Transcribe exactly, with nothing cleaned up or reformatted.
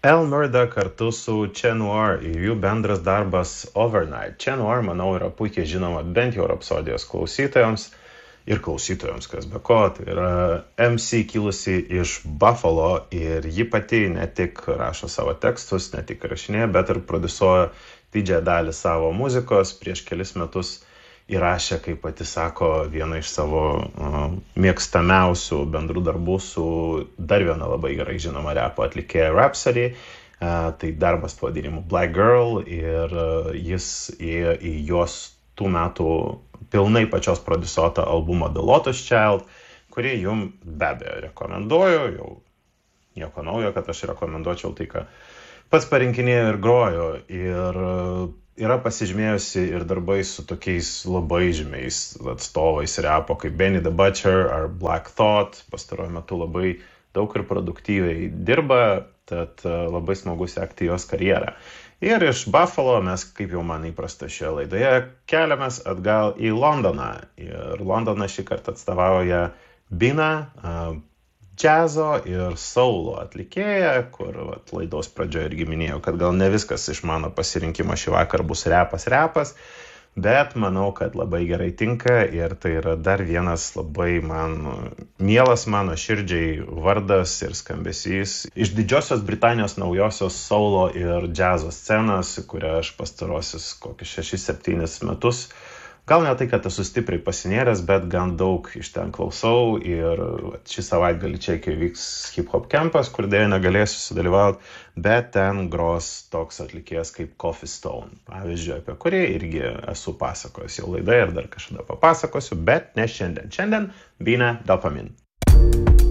El Murda kartu su Che Noir ir jų bendras darbas Overnight. Che Noir, manau, yra puikiai žinoma bent jau Rapsodijos klausytojams ir klausytojams, kas be ko. Tai yra M C kilusi iš Buffalo ir ji pati ne tik rašo savo tekstus, ne tik rašinėja, bet ir produsuoja didžiąją dalį savo muzikos. Prieš kelis metus įrašė, kaip pati sako, vieną iš savo uh, mėgstamiausių bendrų darbų su dar viena labai gerai žinoma repo atlikėja Rhapsody. Uh, tai darbas pavadinimu Black Girl ir uh, jis įėjo į jos tų metų pilnai pačios prodiusuotą albumą The Lotus Child, kurį jum be abejo rekomenduoju, jau nieko naujo, kad aš rekomenduočiau tai, ką pats parinkinėjau ir groju. Ir uh, yra pasižymėjusi ir darbais su tokiais labai žymiais atstovais repo kaip Benny the Butcher ar Black Thought. Pastaruoju metu labai daug ir produktyviai dirba, tad labai smagu sekti jos karjerą. Ir iš Buffalo mes, kaip jau man įprasta šioje laidoje, keliamės atgal į Londoną. Ir Londoną šį kartą atstovauja Bina, džiazo ir saulo atlikėja, kur vat, laidos pradžioje irgi minėjau, kad gal ne viskas iš mano pasirinkimo šį vakar bus repas repas, bet manau, kad labai gerai tinka ir tai yra dar vienas labai man mielas mano širdžiai vardas ir skambesys iš Didžiosios Britanijos naujosios saulo ir džiazo scenos, kurią aš pastarosius kokius šešis septynis metus gal ne tai, kad esu stipriai pasinėręs, bet gan daug iš ten klausau ir šį savaitgalį Čekijoje vyks hip hop campas, kur dėja negalėsiu sudalyvauti, bet ten gros toks atlikėjas kaip Coffee Stone, pavyzdžiui, apie kurį irgi esu pasakojęs jau laidoje ir dar kažkada papasakosiu, bet ne šiandien. Šiandien Bina Dopamine.